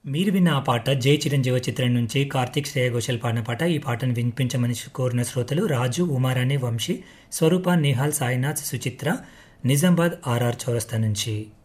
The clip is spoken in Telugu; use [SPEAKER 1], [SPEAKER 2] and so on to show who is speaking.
[SPEAKER 1] మీరు విన్న ఆ పాట 'జై చిరంజీవ' చిత్రం నుంచి కార్తీక్ శ్రేయ ఘోషల్ పాడిన పాట. ఈ పాటను వినిపించమని కోరిన శ్రోతలు రాజు, ఉమారాణి, వంశీ, స్వరూప, నిహాల్, సాయినాథ్, సుచిత్ర, నిజామాబాద్ ఆర్ఆర్ చౌరస్తా నుంచి.